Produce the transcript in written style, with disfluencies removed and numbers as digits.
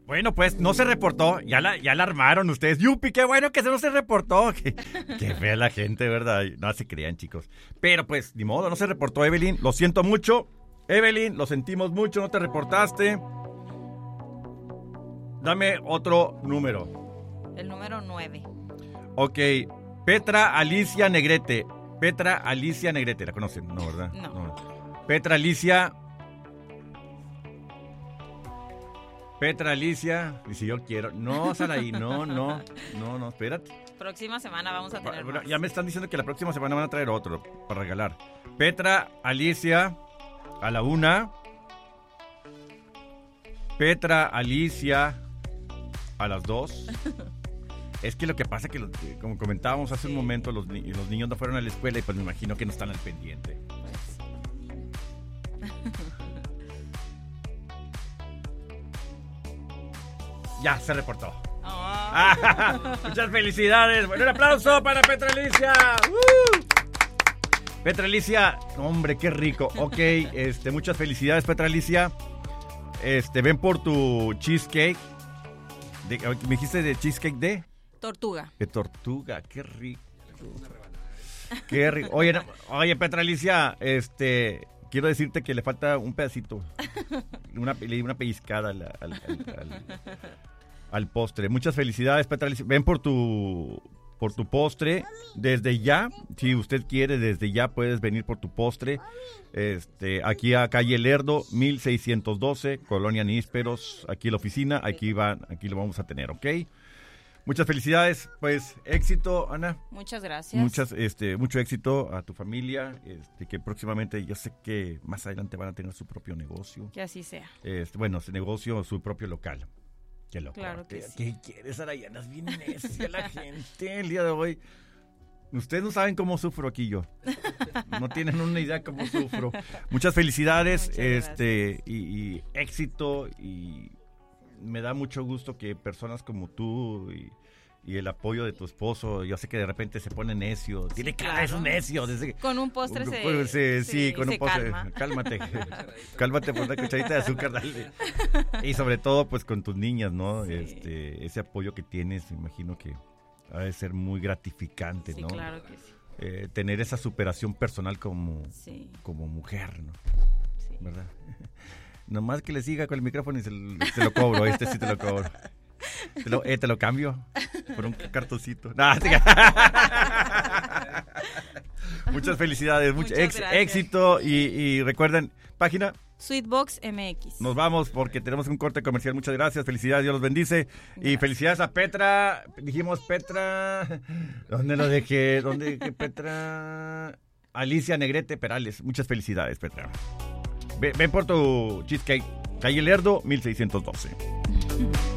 Bueno, pues no se reportó, ya la armaron ustedes. Yupi, qué bueno que no se reportó. Qué fea la gente, ¿verdad? No se crean, chicos. Pero pues, ni modo, no se reportó, Evelyn. Lo siento mucho. Evelyn, lo sentimos mucho, no te reportaste. Dame otro número. El número 9. Ok, Petra Alicia Negrete. Petra Alicia Negrete, ¿la conocen? No, ¿verdad? No. Petra Alicia, dice yo quiero. No, Saraí, no, espérate. Próxima semana vamos a tener Bueno, más. ya me están diciendo que la próxima semana van a traer otro para regalar. Petra Alicia a la 1. Petra Alicia a las 2. Es que lo que pasa es que, como comentábamos hace un momento, los niños no fueron a la escuela y pues me imagino que no están al pendiente. Ya, se reportó. Muchas felicidades. Bueno, un aplauso para Petra Alicia. Petra Alicia, hombre, qué rico. Ok, muchas felicidades, Petra Alicia. Ven por tu cheesecake. ¿Me dijiste de cheesecake de? Tortuga. De tortuga, qué rico. Qué rico. Oye, Petra Alicia, quiero decirte que le falta un pedacito. Le di una pellizcada al postre. Muchas felicidades, Petra Alicia. Ven por tu postre. Desde ya, si usted quiere, desde ya puedes venir por tu postre. Aquí a calle Lerdo, 1612, Colonia Nísperos. Aquí en la oficina, aquí lo vamos a tener, ¿ok? Muchas felicidades, pues éxito, Ana. Muchas gracias. Mucho éxito a tu familia, que próximamente yo sé que más adelante van a tener su propio negocio. Que así sea. Su negocio, su propio local. Qué loco. Claro que sí. ¿Qué quieres, Arayana? Es bien necia la gente el día de hoy. Ustedes no saben cómo sufro aquí yo. No tienen una idea cómo sufro. Muchas felicidades, y éxito, y me da mucho gusto que personas como tú y el apoyo de tu esposo, yo sé que de repente se pone necio. Sí, tiene cara, claro. es un necio. Con un postre con un postre. Calma. Cálmate por una cucharita de azúcar, dale. Y sobre todo, pues con tus niñas, ¿no? Sí. Ese apoyo que tienes, me imagino que ha de ser muy gratificante, sí, ¿no? Claro que sí. Tener esa superación personal como mujer, ¿no? Sí. ¿Verdad? Nomás que le siga con el micrófono y se lo cobro. Sí te lo cobro. Te lo cambio por un cartoncito. Muchas felicidades, mucho éxito y recuerden, página Sweetbox MX. Nos vamos porque tenemos un corte comercial. Muchas gracias, felicidades, Dios los bendice. Gracias. Y felicidades a Petra. Dijimos Petra. ¿Dónde lo dejé? Petra? Alicia Negrete Perales. Muchas felicidades, Petra. Ven por tu cheesecake. Calle Lerdo, 1612.